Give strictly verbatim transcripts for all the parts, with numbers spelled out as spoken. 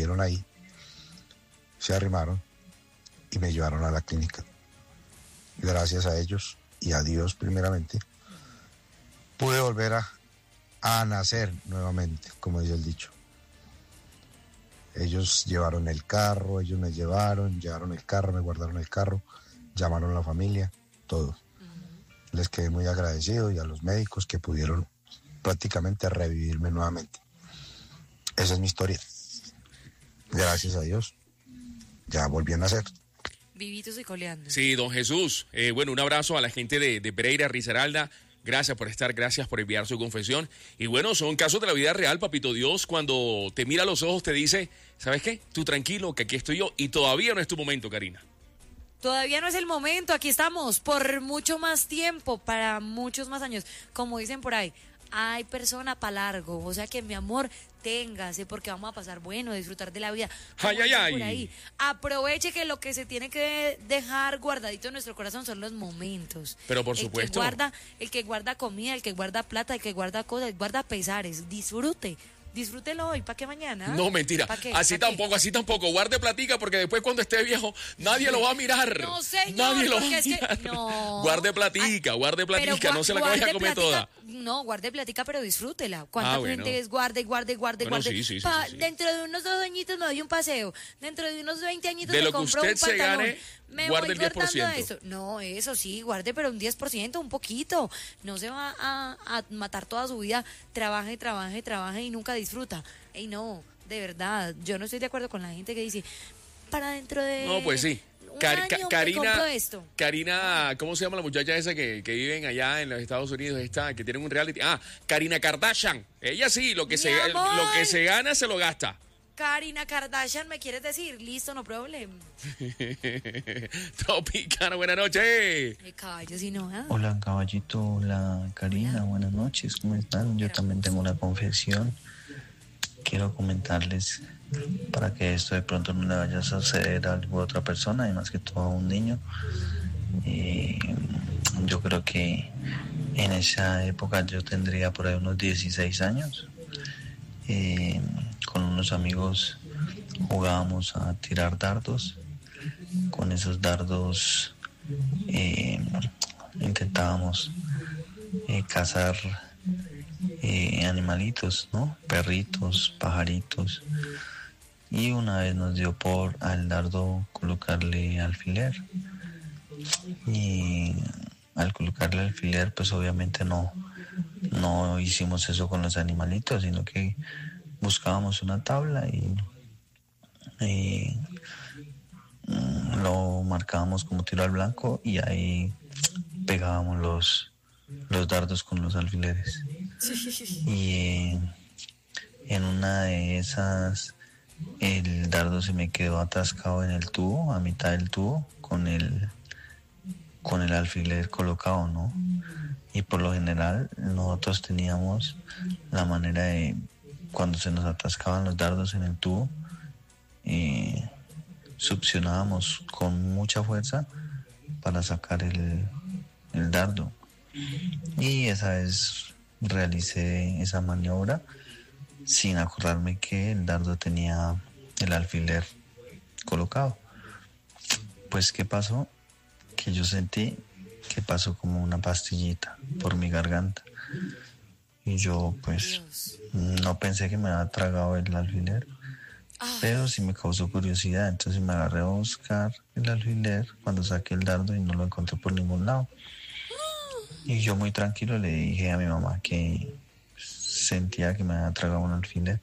vieron ahí, se arrimaron y me llevaron a la clínica. Gracias a ellos y a Dios primeramente, pude volver a, a nacer nuevamente, como dice el dicho. Ellos llevaron el carro, ellos me llevaron, llevaron el carro, me guardaron el carro, llamaron a la familia, todo. Uh-huh. Les quedé muy agradecido y a los médicos que pudieron prácticamente revivirme nuevamente. Esa es mi historia. Gracias a Dios, ya volví a nacer. Vivitos y coleando. Sí, don Jesús. Eh, bueno, un abrazo a la gente de, de Pereira, Risaralda. Gracias por estar, gracias por enviar su confesión. Y bueno, son casos de la vida real, papito Dios, cuando te mira a los ojos te dice, ¿sabes qué? Tú tranquilo, que aquí estoy yo. Y todavía no es tu momento, Karina. Todavía no es el momento, aquí estamos por mucho más tiempo, para muchos más años. Como dicen por ahí, hay persona para largo, o sea que mi amor, téngase, porque vamos a pasar bueno, disfrutar de la vida. Ay, ay, ay. Por ahí. Aproveche que lo que se tiene que dejar guardadito en nuestro corazón son los momentos. Pero por el supuesto. Que guarda, el que guarda comida, el que guarda plata, el que guarda cosas, guarda pesares. Disfrute. Disfrútelo hoy, ¿para qué mañana? No, mentira. Así tampoco, qué? así tampoco. Guarde platica porque después cuando esté viejo nadie lo va a mirar. No, señor. Nadie lo va a es mirar. Que, no. Guarde platica, guarde platica, no se la vaya a comer platica, toda. No, guarde platica, pero disfrútela. ¿Cuánta ah, gente bueno. es guarde, guarde, guarde, bueno, guarde? Sí, sí, sí, pa, sí, sí. Dentro de unos dos añitos me doy un paseo. Dentro de unos veinte añitos de me lo que compro usted un pantalón. se gane, me guarde voy el diez por ciento. Eso. No, eso sí, guarde, pero un diez por ciento, un poquito. No se va a, a matar toda su vida. Trabaje, trabaje, trabaje y nunca disfruta. Ey, no, de verdad. Yo no estoy de acuerdo con la gente que dice, para dentro de... No, pues sí. Car Ca Karina, Karina, ¿cómo se llama la muchacha esa que, que viven allá en los Estados Unidos? Está, que tienen un reality. Ah, Karina Kardashian. Ella sí, lo que, se, lo que se gana se lo gasta. Karina Kardashian, ¿me quieres decir? Listo, no problem. Tropicana, buenas noches. Me callo si no, ¿eh? Hola, caballito. Hola, Karina. Hola. Buenas noches. ¿Cómo están? Yo también tengo una confesión. Quiero comentarles para que esto de pronto no le vaya a suceder a alguna otra persona y más que todo a un niño. Eh, yo creo que en esa época yo tendría por ahí unos dieciséis años. Eh, con unos amigos jugábamos a tirar dardos. Con esos dardos eh, intentábamos eh, cazar eh, animalitos, ¿no? Perritos, pajaritos. Y una vez nos dio por al dardo colocarle alfiler. Y al colocarle alfiler, pues obviamente no, no hicimos eso con los animalitos, sino que buscábamos una tabla y, y lo marcábamos como tiro al blanco y ahí pegábamos los, los dardos con los alfileres. Y eh, en una de esas el dardo se me quedó atascado en el tubo, a mitad del tubo, con el con el alfiler colocado, ¿no? Y por lo general nosotros teníamos la manera de, cuando se nos atascaban los dardos en el tubo, eh, succionábamos con mucha fuerza para sacar el, el dardo. Y esa vez realicé esa maniobra sin acordarme que el dardo tenía el alfiler colocado. Pues, ¿qué pasó? Que yo sentí que pasó como una pastillita por mi garganta. Y yo, pues, no pensé que me había tragado el alfiler, pero sí me causó curiosidad. Entonces me agarré a buscar el alfiler cuando saqué el dardo y no lo encontré por ningún lado. Y yo muy tranquilo le dije a mi mamá que sentía que me había tragado un alfiler.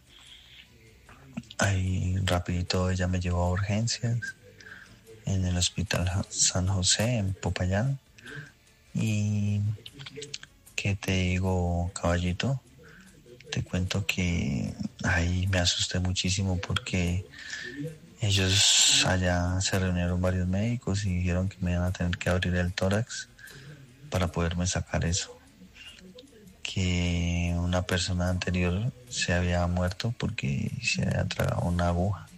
Ahí rapidito ella me llevó a urgencias en el hospital San José en Popayán. Y ¿qué te digo, caballito? Te cuento que ahí me asusté muchísimo porque ellos allá se reunieron varios médicos y dijeron que me iban a tener que abrir el tórax para poderme sacar eso. Que una persona anterior se había muerto porque se había tragado una aguja.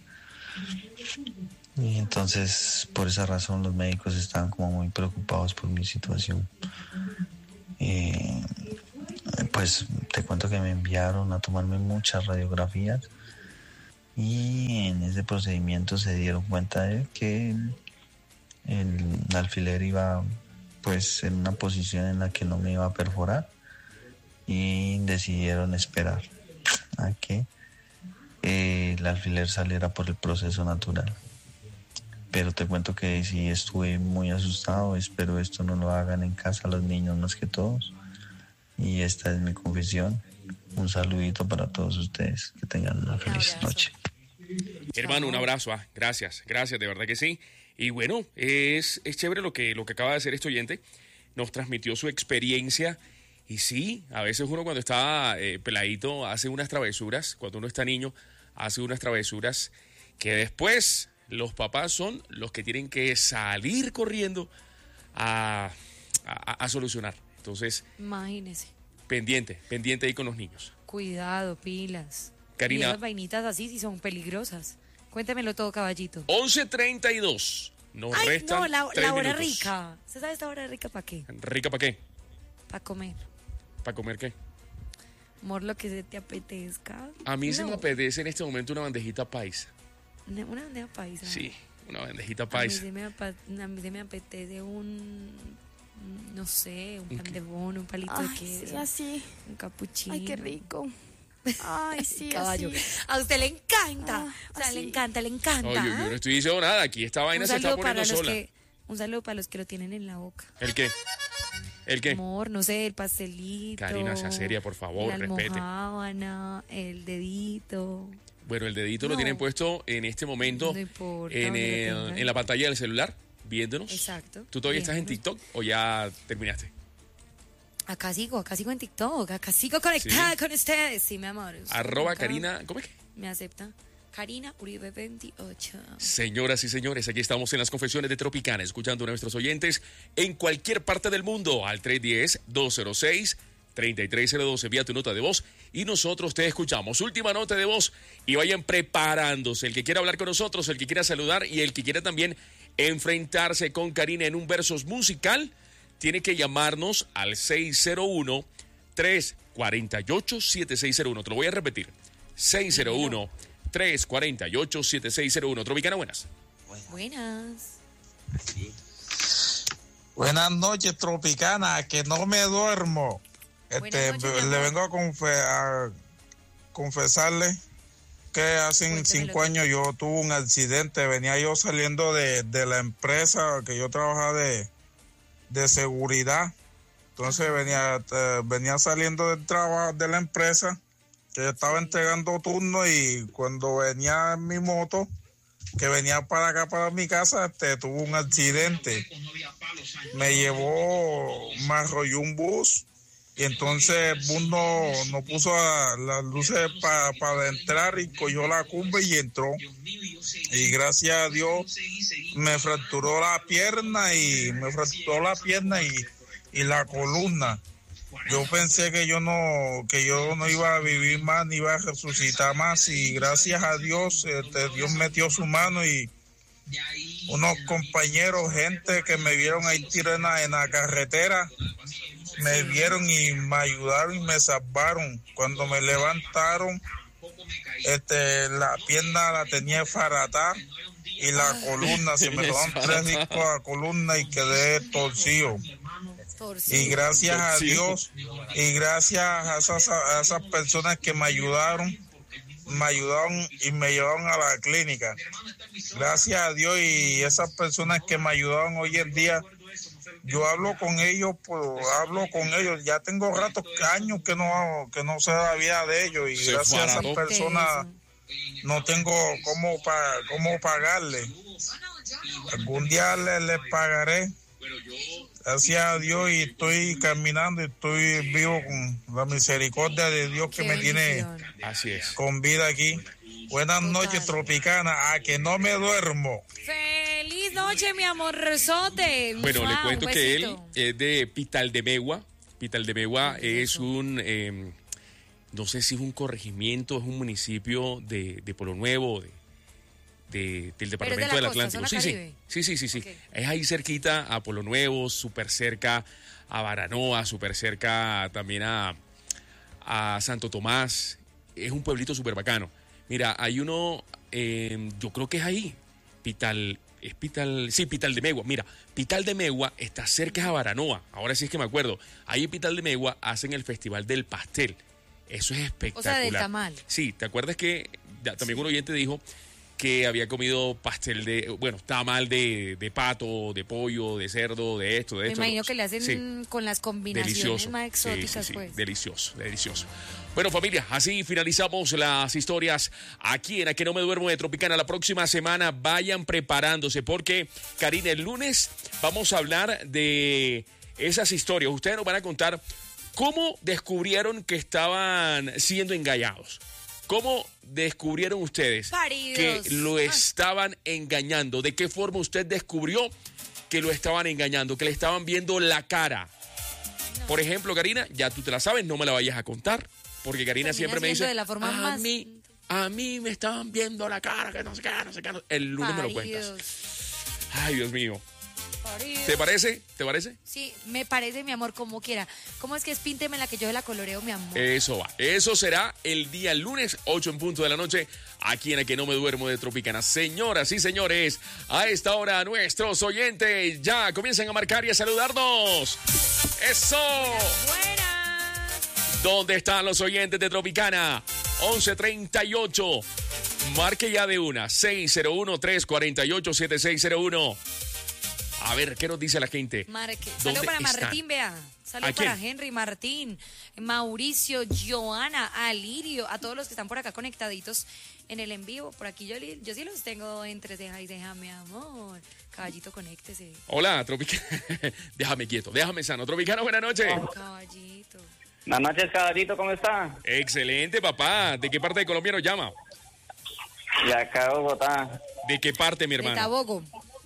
Y entonces, por esa razón, los médicos estaban como muy preocupados por mi situación. Eh, pues te cuento que me enviaron a tomarme muchas radiografías y en ese procedimiento se dieron cuenta de que el, el alfiler iba pues en una posición en la que no me iba a perforar y decidieron esperar a que eh, el alfiler saliera por el proceso natural. Pero te cuento que sí estuve muy asustado, espero esto no lo hagan en casa los niños más que todos. Y esta es mi confesión. Un saludito para todos ustedes, que tengan una feliz noche. Hermano, un abrazo, ah, gracias, gracias, de verdad que sí. Y bueno, es, es chévere lo que, lo que acaba de hacer este oyente, nos transmitió su experiencia. Y sí, a veces uno cuando está eh, peladito hace unas travesuras, cuando uno está niño hace unas travesuras que después los papás son los que tienen que salir corriendo a, a, a solucionar. Entonces, imagínese. Pendiente, pendiente ahí con los niños. Cuidado, pilas. Karina. Y esas vainitas así sí son peligrosas. Cuéntemelo todo, caballito. once treinta y dos. Nos Ay, restan no, la, tres la hora minutos. rica. ¿Usted sabe esta hora rica para qué? ¿Rica para qué? Para comer. ¿Para comer qué? Amor, lo que se te apetezca. A mí no. se me apetece en este momento una bandejita paisa. Una, una bandeja paisa. Sí, una bandejita A mí, paisa. se me, apa- a mí se me apetece un, no sé, un pan de bono, un palito Ay, de queso, sí, así. un capuchino. Ay, qué rico. Ay, sí, Caballo. así. A usted le encanta. Ah, o sea, así. le encanta, le encanta. No, yo, yo no estoy diciendo nada. Aquí esta vaina un se está saludo para poniendo los sola. que, un saludo para los que lo tienen en la boca. ¿El qué? ¿El qué? Amor, no sé, el pastelito. Karina, sea seria, por favor, la respete. almojábana, el dedito. Bueno, el dedito lo No. tienen puesto en este momento No importa, en, donde lo el- tengan. en la pantalla del celular, viéndonos. Exacto. ¿Tú todavía estás en Viéndonos. TikTok o ya terminaste? Acá sigo, acá sigo en TikTok, acá sigo conectada Sí. con ustedes. Sí, mi amor. Arroba Acá Karina, ¿cómo es que? Me acepta. Karina Uribe veintiocho. Señoras y señores, aquí estamos en las confesiones de Tropicana, escuchando a nuestros oyentes en cualquier parte del mundo al tres uno cero, dos cero seis, tres tres cero dos. Envía tu nota de voz y nosotros te escuchamos. Última nota de voz y vayan preparándose. El que quiera hablar con nosotros, el que quiera saludar y el que quiera también enfrentarse con Karina en un versus musical, tiene que llamarnos al seis cero uno, tres cuatro ocho, siete seis cero uno. Te lo voy a repetir. seis cero uno, tres cuatro ocho, siete seis cero uno. Tropicana, buenas. Buenas. Buenas noches, Tropicana, que no me duermo. Este, Buenas noches, mi le amor. vengo a, confe- a confesarle que hace Cuéntemelo cinco todo. años yo tuve un accidente. Venía yo saliendo de, de la empresa que yo trabajaba de, de seguridad. Entonces venía, eh, venía saliendo del trabajo de la empresa, que yo estaba entregando turno, y cuando venía en mi moto, que venía para acá, para mi casa, este, tuvo un accidente. Me llevó, me arrolló un bus, y entonces el bus no, no puso a- las luces para pa entrar y cogió la curva y entró. Y gracias a Dios me fracturó la pierna y me fracturó la pierna y, y la columna. Yo pensé que yo no que yo no iba a vivir más ni iba a resucitar más, y gracias a Dios, este, Dios metió su mano, y unos compañeros, gente que me vieron ahí tirada en la, en la carretera, me vieron y me ayudaron y me salvaron. Cuando me levantaron, este, la pierna la tenía faratada y la columna, se me robaron tres discos a la columna y quedé torcido. Y gracias a Dios y gracias a esas, a esas personas que me ayudaron, me ayudaron y me llevaron a la clínica. Gracias a Dios y esas personas que me ayudaron hoy en día, yo hablo con ellos, pues, hablo con ellos. Ya tengo ratos, años que no que no sé la vida de ellos, y Se gracias a esas farató. personas no tengo cómo, pa, cómo pagarle. Algún día les le pagaré. Gracias a Dios, y estoy caminando y estoy vivo con la misericordia de Dios que Qué me tiene bendición. Así es. con vida aquí. Buenas Total. noches, Tropicana, a que no me duermo. Feliz noche, mi amorzote. Bueno, le Mua, cuento un que él besito. es de Pitaldemegua. Pitaldemegua es un, eh, no sé si es un corregimiento, es un municipio de, de Polo Nuevo, de, de- del departamento de la del costa, Atlántico. zona Sí, sí, Caribe. sí, sí, sí, sí. Ok. Es ahí cerquita a Polo Nuevo, súper cerca a Baranoa, súper cerca también a, a Santo Tomás. Es un pueblito súper bacano. Mira, hay uno, eh, yo creo que es ahí. Pital, es Pital, sí, Pital de Megua. Mira, Pital de Megua está cerca de Baranoa. Ahora sí es que me acuerdo. Ahí en Pital de Megua hacen el Festival del Pastel. Eso es espectacular. O sea, del tamal. Sí, ¿te acuerdas que ya, también sí. un oyente dijo que había comido pastel de, bueno, tamal de, de pato, de pollo, de cerdo, de esto, de Me esto? imagino que le hacen Sí. con las combinaciones Delicioso. más exóticas, Sí, sí, sí. pues. Delicioso, delicioso. Bueno, familia, así finalizamos las historias aquí en A Que No Me Duermo de Tropicana. La próxima semana vayan preparándose porque, Karina, el lunes vamos a hablar de esas historias. Ustedes nos van a contar cómo descubrieron que estaban siendo engañados. ¿Cómo descubrieron ustedes Paridos. que lo estaban engañando? ¿De qué forma usted descubrió que lo estaban engañando, que le estaban viendo la cara? No. Por ejemplo, Karina, ya tú te la sabes, no me la vayas a contar, porque Karina Termina siempre me dice, de la forma a más... mí, a mí me estaban viendo la cara, que no sé qué, no sé qué. No... El lunes Paridos. me lo cuentas. Ay, Dios mío. Paridos. ¿Te parece? ¿Te parece? Sí, me parece, mi amor, como quiera. ¿Cómo es que es pínteme la que yo la coloreo, mi amor? Eso va. Eso será el día lunes, ocho en punto de la noche, aquí en A Que No Me Duermo de Tropicana. Señoras y señores, a esta hora nuestros oyentes ya comienzan a marcar y a saludarnos. ¡Eso! Buenas. ¿Dónde están los oyentes de Tropicana? once treinta y ocho. Marque ya de una. seis cero uno, tres cuatro ocho, siete seis cero uno. A ver, ¿qué nos dice la gente? Marque. ¿Dónde Saludos para están? Martín, vea. Saludos ¿A quién? para Henry, Martín, Mauricio, Joana, Alirio, a todos los que están por acá conectaditos en el en vivo. Por aquí yo, yo sí los tengo entre ceja y ceja, mi amor. Caballito, conéctese. Hola, Tropicana. Déjame quieto, déjame sano. Tropicana, buenas noches. Caballito. Buenas noches, caballito, ¿cómo está? Excelente, papá. ¿De qué parte de Colombia nos llama? De acá de Bogotá, ¿De qué parte, mi De hermano? Tabogo.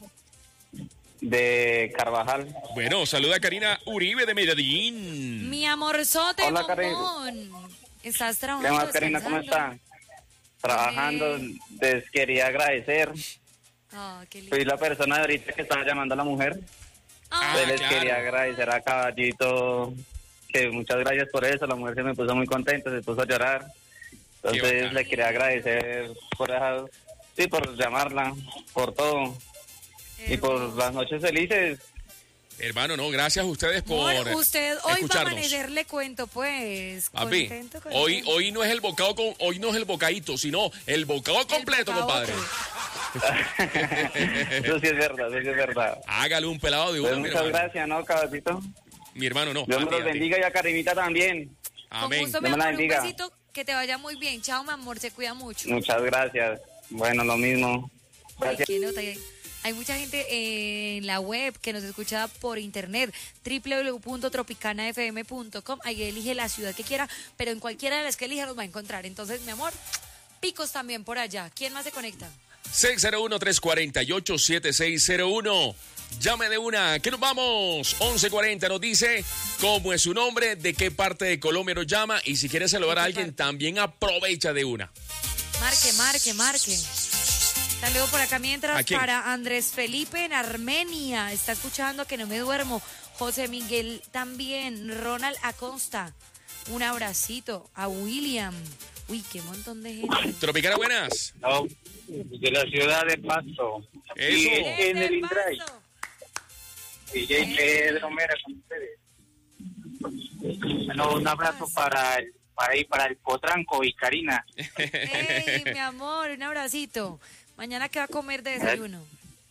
de Carvajal. Bueno, saluda a Karina Uribe de Medellín. Mi amorzote, Hola, Karina. bombón. ¿Estás ¿Qué trabajando? más, Karina, cómo descansando? está? Trabajando, les quería agradecer. Ah, qué lindo. Soy la persona de ahorita que estaba llamando a la mujer. Ah, Entonces les claro. quería agradecer a Caballito, que muchas gracias por eso. La mujer se me puso muy contenta, se puso a llorar. Qué Entonces bacán. le quería agradecer por dejar, sí, por llamarla, por todo. Y por las noches felices. Hermano, no, gracias a ustedes por Amor, usted hoy va a escucharnos. amanecer, le cuento, pues. Papi, Contento, hoy, contento. hoy no es el bocado con, hoy no es el bocadito, sino el bocado completo, El compadre. bocabote. Eso sí es verdad, eso sí es verdad. Hágale un pelado de uno, Pues mi muchas hermano. gracias, ¿no, Caballito? Mi hermano, no. Dios me a ti, los a ti. bendiga y a Karimita también. Con Amén. gusto, mi Dios me la amor, un bendiga. besito, que te vaya muy bien. Chao, mi amor, se cuida mucho. Muchas gracias. Bueno, lo mismo. Ay, Gracias. qué nota. Hay, hay mucha gente en la web que nos escucha por internet, doble u doble u doble u punto tropicana f m punto com. Ahí elige la ciudad que quiera, pero en cualquiera de las que elija nos va a encontrar. Entonces, mi amor, picos también por allá. ¿Quién más se conecta? seis cero uno, tres cuatro ocho, siete seis cero uno. Llame de una, que nos vamos. once cuarenta nos dice cómo es su nombre, de qué parte de Colombia nos llama y si quiere saludar a alguien también aprovecha de una. Marque, marque, marque. Saludo por acá ¿A mientras quién? para Andrés Felipe en Armenia. Está escuchando que no me duermo. José Miguel también. Ronald Acosta. Un abracito. A William. Uy, qué montón de gente. Tropicana, buenas. No, de la ciudad de Pasto. Eso. en el Desde Indray. Pasto. D J Pedro Mera con ustedes. Bueno, un abrazo para el, para, ahí, para el Potranco y Karina. Ey, mi amor, un abracito. Mañana, ¿qué va a comer de desayuno?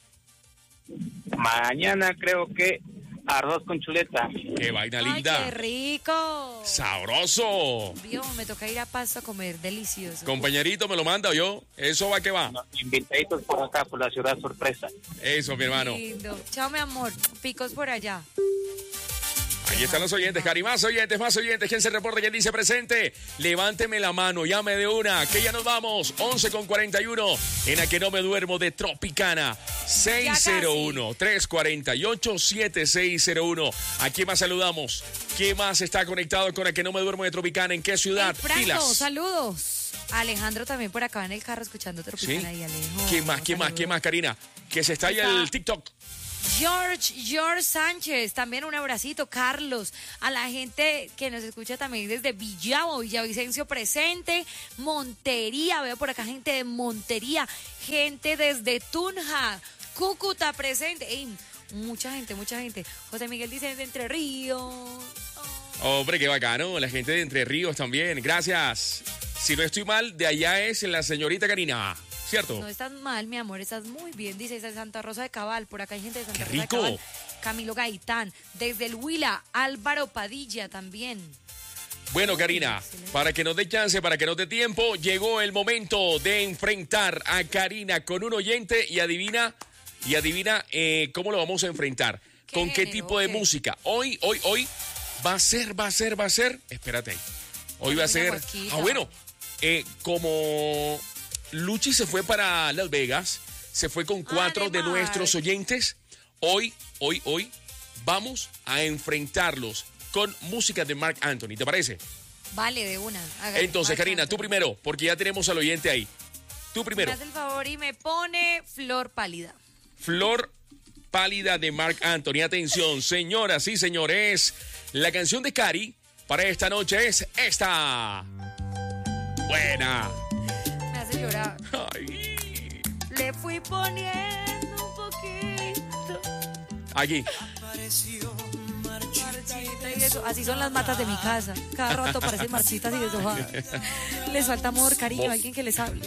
Mañana creo que arroz con chuleta. Qué vaina Ay, linda. qué rico. Sabroso. Vio, me toca ir a Pasto a comer. Delicioso. Compañerito, me lo manda yo. Eso va que va. Invitaditos por acá, por la ciudad sorpresa. Eso, mi hermano. Lindo. Chao, mi amor. Picos por allá. Ahí están los oyentes, Cari. Más oyentes, más oyentes. ¿Quién se reporta? ¿Quién dice presente? Levánteme la mano, llame de una, que ya nos vamos. once con cuarenta y uno en A Que No Me Duermo de Tropicana. seis cero uno, tres cuatro ocho, siete seis cero uno. ¿A quién más saludamos? ¿Quién más está conectado con A Que No Me Duermo de Tropicana? ¿En qué ciudad? El Franco, Pilas. saludos. Alejandro también por acá en el carro escuchando ¿Sí? Tropicana y Alejo. ¿Quién más? ¿Quién más? ¿Quién más, Karina? Que se está ahí Está- el TikTok. George, George Sánchez, también un abracito, Carlos, a la gente que nos escucha también desde Villavo, Villavicencio presente, Montería, veo por acá gente de Montería, gente desde Tunja, Cúcuta presente, ey, mucha gente, mucha gente. José Miguel dice desde Entre Ríos. Oh. Hombre, qué bacano, la gente de Entre Ríos también, gracias. Si no estoy mal, de allá es la señorita Karina. ¿Cierto? No estás mal, mi amor, estás muy bien. Dice de Santa Rosa de Cabal, por acá hay gente de Santa ¡Qué Rosa de rico! Cabal. Camilo Gaitán, desde el Huila, Álvaro Padilla también. Bueno, Karina, para que nos dé chance, para que nos dé tiempo, llegó el momento de enfrentar a Karina con un oyente y adivina, y adivina eh, cómo lo vamos a enfrentar. ¿Qué ¿Con qué género? tipo de ¿Qué? música? Hoy, hoy, hoy va a ser, va a ser, va a ser. Espérate ahí. Hoy va a Una ser. guasquita. Ah, bueno, eh, como Luchi se fue para Las Vegas, se fue con cuatro de Mark. nuestros oyentes. Hoy, hoy, hoy vamos a enfrentarlos con música de Marc Anthony. ¿Te parece? Vale, de una. Hágale, Entonces, Marc Karina, tú Anthony. primero, porque ya tenemos al oyente ahí. Tú primero. Me hace el favor y me pone Flor Pálida. Flor Pálida de Marc Anthony. Atención, señoras y señores. La canción de Cari para esta noche es esta. Buena. Me hace llorar. Ay. Le fui poniendo un poquito. Aquí. Marchita y eso. Así son las matas de mi casa. Cada rato parecen marchitas y deshojadas. Les falta amor, cariño, alguien que les hable.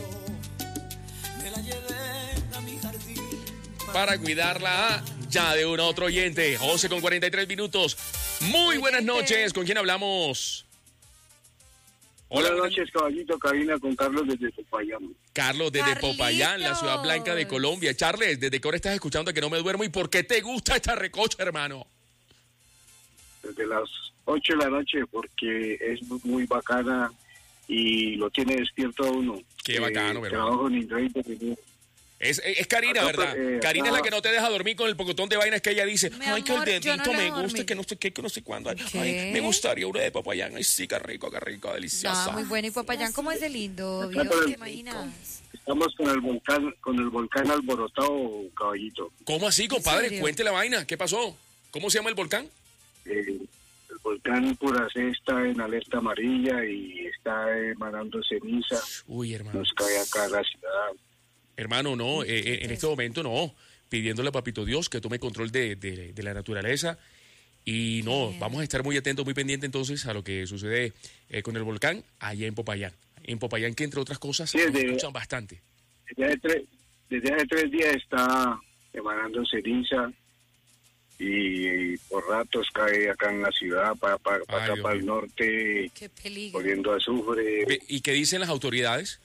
Para cuidarla ya de un otro oyente. once con cuarenta y tres minutos. Muy buenas noches. ¿Con quién hablamos? Hola, Buenas noches, caballito. Karina con Carlos desde Popayán. Carlos, desde Carlitos. Popayán, la ciudad blanca de Colombia. Charles, ¿desde qué hora estás escuchando Que No Me Duermo? ¿Y por qué te gusta esta recocha, hermano? Desde las ocho de la noche, porque es muy bacana y lo tiene despierto a uno. Qué bacano, eh, ¿verdad? Trabajo en Indreito. Es, es, es Karina, Acá, ¿verdad? eh, Karina es la acá- que no te deja dormir con el pocotón de vainas que ella dice. Mi Ay, que el amor, yo dedito no la me dejo gusta, dormir. que no sé qué, que no sé cuándo. Ay, ¿Qué? me gustaría una de Popayán. Ay, sí, qué rico, qué rico, deliciosa. Ah, muy bueno. Y Popayán, ¿cómo es de lindo? Acá Dios, por el- ¿te imaginas? Estamos con el volcán, con el volcán alborotado, caballito. ¿Cómo así, compadre? serio? Cuente la vaina. ¿Qué pasó? ¿Cómo se llama el volcán? Eh, el volcán Puracé está en alerta amarilla y está emanando ceniza. Uy, hermano. Nos cae acá a la ciudad. Hermano, no, eh, eh, en este momento no. Pidiéndole a Papito Dios que tome control de, de- de la naturaleza. Y no, Bien. vamos a estar muy atentos, muy pendientes entonces a lo que sucede eh, con el volcán allá en Popayán. En Popayán, que entre otras cosas, Sí, nos de- escuchan bastante. Desde hace, tres, desde hace tres días está emanando ceniza y, y por ratos cae acá en la ciudad, para, para, Ay, acá Dios para el mío. norte, Qué peligro. poniendo azufre. Ve, ¿y qué dicen las autoridades?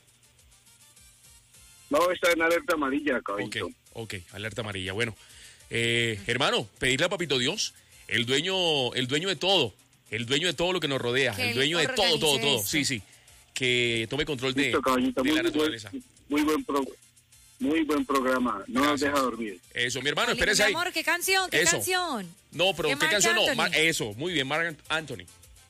No, está en alerta amarilla, Ok, caballito. ok, alerta amarilla. Bueno, eh, hermano, pedirle a Papito Dios, el dueño, el dueño de todo, el dueño de todo lo que nos rodea, Que el él dueño de todo, todo, organice todo. esto. Sí, sí, que tome control de, Listo, caballito. de Muy, la buen, naturaleza. muy, buen pro- muy buen programa. No nos Gracias. deja dormir. Eso, mi hermano, Ay, espérese mi ahí. amor, ¿qué canción? ¿Qué Eso. canción? No, pero ¿Qué ¿qué, Marc canción no? Anthony? Mar- eso, muy bien, Marc Anthony.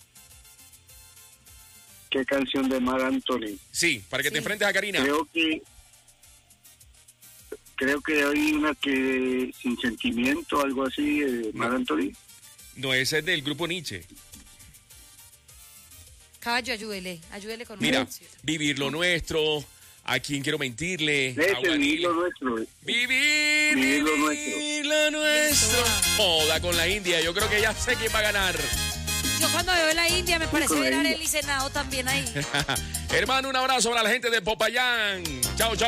¿Qué canción de Mar Anthony? Sí, para que Sí. te enfrentes a Karina. Creo que creo que hay una que sin sentimiento, algo así, de Mar No. Anthony. No, ese es del grupo Nietzsche. Caballo, ayúdele, ayúdele con Mira, una canción. vivir lo nuestro, a quien quiero mentirle, Ese, Aguadile. vivir lo nuestro. Vivir, Vivir lo vivir lo nuestro. Joda con la India, yo creo que ya sé quién va a ganar. Yo cuando veo la India me parece con la ver a India. Arely Senado también ahí. Hermano, un abrazo para la gente de Popayán. Chao, chao.